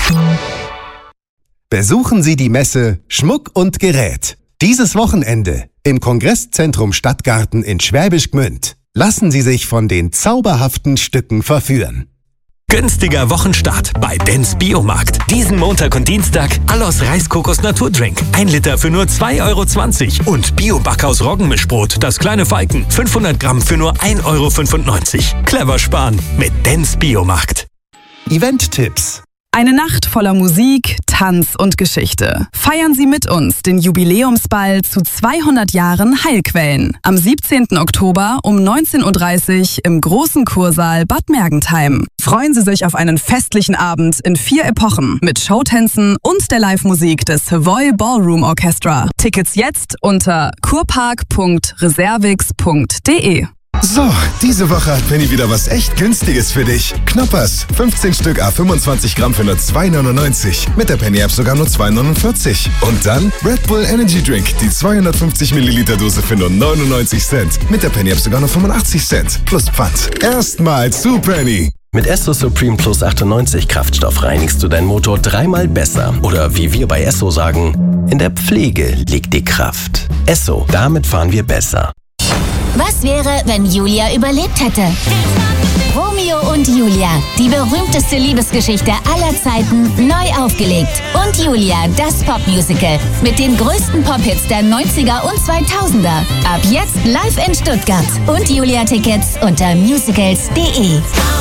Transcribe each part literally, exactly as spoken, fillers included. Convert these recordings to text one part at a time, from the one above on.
Besuchen Sie die Messe Schmuck und Gerät. Dieses Wochenende im Kongresszentrum Stadtgarten in Schwäbisch Gmünd. Lassen Sie sich von den zauberhaften Stücken verführen. Günstiger Wochenstart bei Dens Biomarkt. Diesen Montag und Dienstag Allos Reiskokos Naturdrink. Ein Liter für nur zwei Euro zwanzig. Und Bio-Backhaus Roggenmischbrot, das kleine Falken. fünfhundert Gramm für nur ein Euro fünfundneunzig. Clever sparen mit Dens Biomarkt. Event-Tipps. Eine Nacht voller Musik, Tanz und Geschichte. Feiern Sie mit uns den Jubiläumsball zu zweihundert Jahren Heilquellen. Am siebzehnten Oktober um neunzehn Uhr dreißig im Großen Kursaal Bad Mergentheim. Freuen Sie sich auf einen festlichen Abend in vier Epochen mit Showtänzen und der Live-Musik des Savoy Ballroom Orchestra. Tickets jetzt unter kurpark punkt reservix punkt de. So, diese Woche hat Penny wieder was echt Günstiges für dich. Knoppers, fünfzehn Stück à fünfundzwanzig Gramm für nur zwei neunundneunzig. Mit der Penny App sogar nur zwei neunundvierzig. Und dann Red Bull Energy Drink, die zweihundertfünfzig Milliliter Dose für nur neunundneunzig Cent. Mit der Penny App sogar nur fünfundachtzig Cent. Plus Pfand. Erstmal zu Penny. Mit Esso Supreme Plus achtundneunzig Kraftstoff reinigst du deinen Motor dreimal besser. Oder wie wir bei Esso sagen, in der Pflege liegt die Kraft. Esso, damit fahren wir besser. Was wäre, wenn Julia überlebt hätte? Romeo und Julia, die berühmteste Liebesgeschichte aller Zeiten, neu aufgelegt. Und Julia, das Popmusical mit den größten Pop-Hits der neunziger und zweitausender. Ab jetzt live in Stuttgart. Und Julia-Tickets unter musicals punkt de.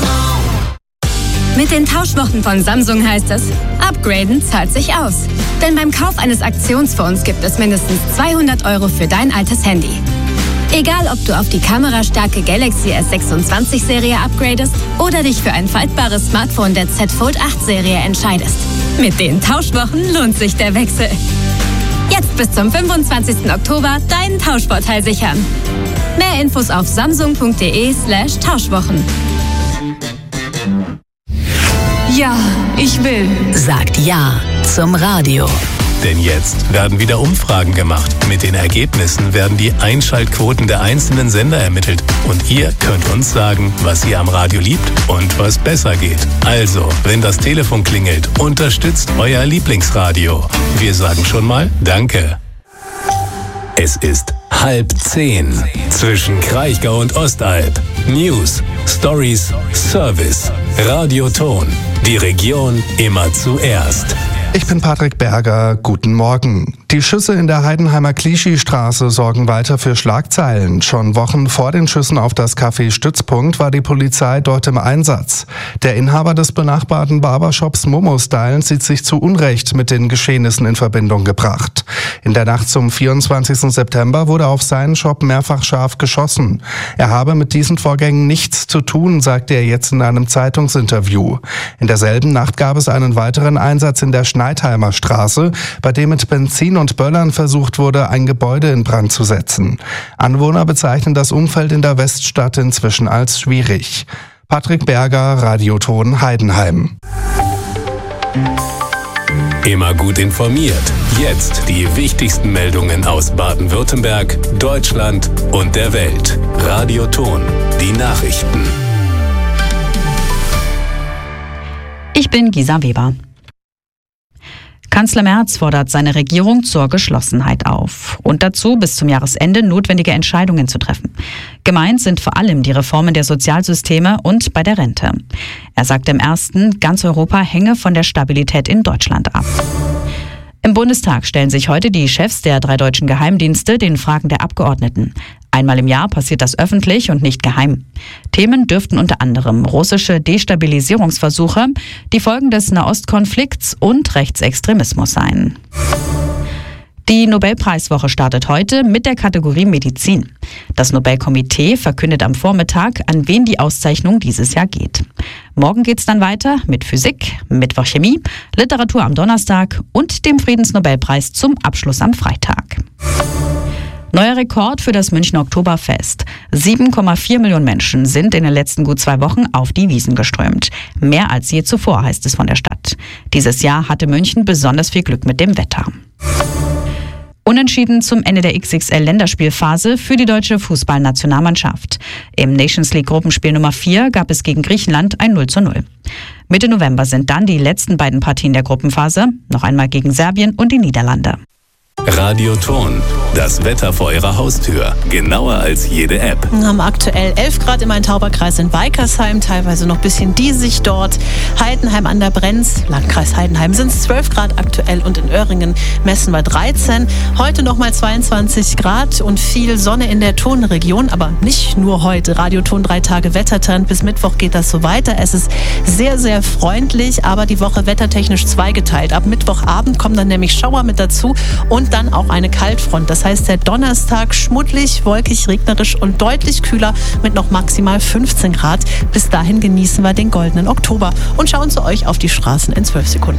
Mit den Tauschwochen von Samsung heißt es, upgraden zahlt sich aus. Denn beim Kauf eines Aktionsphones gibt es mindestens zweihundert Euro für dein altes Handy. Egal, ob du auf die kamerastarke Galaxy S sechsundzwanzig Serie upgradest oder dich für ein faltbares Smartphone der Z Fold acht Serie entscheidest. Mit den Tauschwochen lohnt sich der Wechsel. Jetzt bis zum fünfundzwanzigsten Oktober deinen Tauschvorteil sichern. Mehr Infos auf samsung punkt de slash Tauschwochen. Ja, ich will. Sagt Ja zum Radio. Denn jetzt werden wieder Umfragen gemacht. Mit den Ergebnissen werden die Einschaltquoten der einzelnen Sender ermittelt. Und ihr könnt uns sagen, was ihr am Radio liebt und was besser geht. Also, wenn das Telefon klingelt, unterstützt euer Lieblingsradio. Wir sagen schon mal Danke. Es ist halb zehn. Zwischen Kraichgau und Ostalb. News, Stories, Service. Radioton. Die Region immer zuerst. Ich bin Patrick Berger, guten Morgen. Die Schüsse in der Heidenheimer Clichy-Straße sorgen weiter für Schlagzeilen. Schon Wochen vor den Schüssen auf das Café Stützpunkt war die Polizei dort im Einsatz. Der Inhaber des benachbarten Barbershops Momo Style sieht sich zu Unrecht mit den Geschehnissen in Verbindung gebracht. In der Nacht zum vierundzwanzigsten September wurde auf seinen Shop mehrfach scharf geschossen. Er habe mit diesen Vorgängen nichts zu tun, sagte er jetzt in einem Zeitungsinterview. In derselben Nacht gab es einen weiteren Einsatz in der Schneidheimer Straße, bei dem mit Benzin und Böllern versucht wurde, ein Gebäude in Brand zu setzen. Anwohner bezeichnen das Umfeld in der Weststadt inzwischen als schwierig. Patrick Berger, Radioton Heidenheim. Immer gut informiert. Jetzt die wichtigsten Meldungen aus Baden-Württemberg, Deutschland und der Welt. Radioton, die Nachrichten. Ich bin Gisa Weber. Kanzler Merz fordert seine Regierung zur Geschlossenheit auf und dazu, bis zum Jahresende notwendige Entscheidungen zu treffen. Gemeint sind vor allem die Reformen der Sozialsysteme und bei der Rente. Er sagte im ersten, ganz Europa hänge von der Stabilität in Deutschland ab. Im Bundestag stellen sich heute die Chefs der drei deutschen Geheimdienste den Fragen der Abgeordneten. Einmal im Jahr passiert das öffentlich und nicht geheim. Themen dürften unter anderem russische Destabilisierungsversuche, die Folgen des Nahostkonflikts und Rechtsextremismus sein. Die Nobelpreiswoche startet heute mit der Kategorie Medizin. Das Nobelkomitee verkündet am Vormittag, an wen die Auszeichnung dieses Jahr geht. Morgen geht's dann weiter mit Physik, Mittwoch Chemie, Literatur am Donnerstag und dem Friedensnobelpreis zum Abschluss am Freitag. Neuer Rekord für das Münchner Oktoberfest. sieben Komma vier Millionen Menschen sind in den letzten gut zwei Wochen auf die Wiesn geströmt. Mehr als je zuvor, heißt es von der Stadt. Dieses Jahr hatte München besonders viel Glück mit dem Wetter. Unentschieden zum Ende der X X L-Länderspielphase für die deutsche Fußballnationalmannschaft. Im Nations League Gruppenspiel Nummer vier gab es gegen Griechenland ein null zu null. Mitte November sind dann die letzten beiden Partien der Gruppenphase, noch einmal gegen Serbien und die Niederlande. Radioton, das Wetter vor Ihrer Haustür, genauer als jede App. Wir haben aktuell elf Grad im Main-Tauber-Kreis in Weikersheim, teilweise noch ein bisschen diesig dort. Heidenheim an der Brenz, Landkreis Heidenheim, sind es zwölf Grad aktuell und in Öhringen messen wir dreizehn. Heute nochmal zweiundzwanzig Grad und viel Sonne in der Tonregion, aber nicht nur heute. Radioton drei Tage Wettertrend, bis Mittwoch geht das so weiter. Es ist sehr, sehr freundlich, aber die Woche wettertechnisch zweigeteilt. Ab Mittwochabend kommen dann nämlich Schauer mit dazu und dann auch eine Kaltfront. Das heißt, der Donnerstag schmuddelig, wolkig, regnerisch und deutlich kühler mit noch maximal fünfzehn Grad. Bis dahin genießen wir den goldenen Oktober und schauen zu euch auf die Straßen in zwölf Sekunden.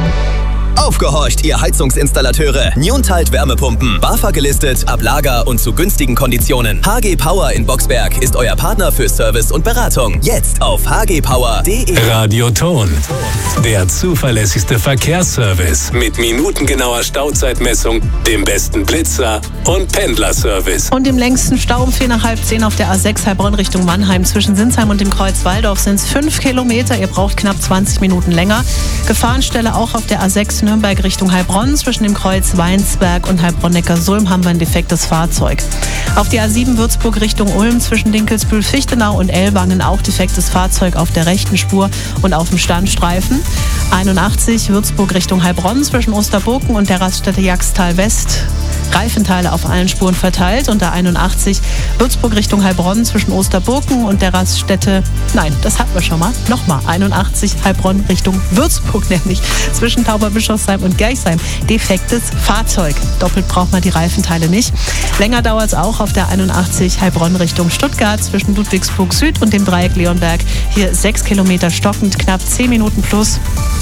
Aufgehorcht, ihr Heizungsinstallateure. Newntide Wärmepumpen. BAFA gelistet, ab Lager und zu günstigen Konditionen. H G Power in Boxberg ist euer Partner für Service und Beratung. Jetzt auf h g power punkt d e. Radioton, der zuverlässigste Verkehrsservice mit minutengenauer Stauzeitmessung, dem besten Blitzer und Pendlerservice. Und im längsten Stau um vier nach halb zehn auf der A sechs Heilbronn Richtung Mannheim zwischen Sinsheim und dem Kreuz Waldorf sind es fünf Kilometer. Ihr braucht knapp zwanzig Minuten länger. Gefahrenstelle auch auf der A sechs Nürnberg Richtung Heilbronn. Zwischen dem Kreuz Weinsberg und Heilbronn-Neckarsulm haben wir ein defektes Fahrzeug. Auf der A sieben Würzburg Richtung Ulm zwischen Dinkelsbühl-Fichtenau und Ellwangen auch defektes Fahrzeug auf der rechten Spur und auf dem Standstreifen. einundachtzig Würzburg Richtung Heilbronn zwischen Osterburken und der Raststätte Jagstal West. Reifenteile auf allen Spuren verteilt. Und der einundachtzig Würzburg Richtung Heilbronn zwischen Osterburken und der Raststätte, nein, das hatten wir schon mal, nochmal, einundachtzig Heilbronn Richtung Würzburg, nämlich zwischen Tauberbischofsheim und Gerchsheim. Defektes Fahrzeug. Doppelt braucht man die Reifenteile nicht. Länger dauert es auch auf der einundachtzig Heilbronn Richtung Stuttgart zwischen Ludwigsburg Süd und dem Dreieck Leonberg. Hier sechs Kilometer stockend, knapp zehn Minuten plus.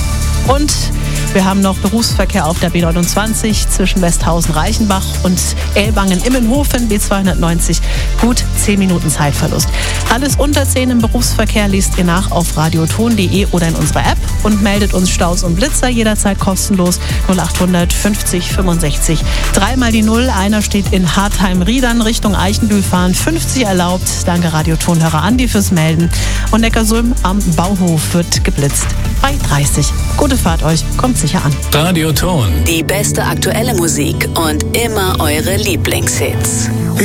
Und wir haben noch Berufsverkehr auf der B neunundzwanzig zwischen Westhausen-Reichenbach und Ellwangen-Immenhofen, B zweihundertneunzig, gut zehn Minuten Zeitverlust. Alles unter zehn im Berufsverkehr liest ihr nach auf radioton punkt de oder in unserer App und meldet uns Staus und Blitzer jederzeit kostenlos null achthundert fünfzig fünfundsechzig. Dreimal die Null, einer steht in Hartheim-Riedern Richtung Eichenbühl fahren, fünfzig erlaubt. Danke Radiotonhörer Andi fürs Melden. Und Neckarsulm am Bauhof wird geblitzt bei dreißig. Gute Fahrt euch, kommt sicher an. Radioton. Die beste aktuelle Musik und immer eure Lieblingshits.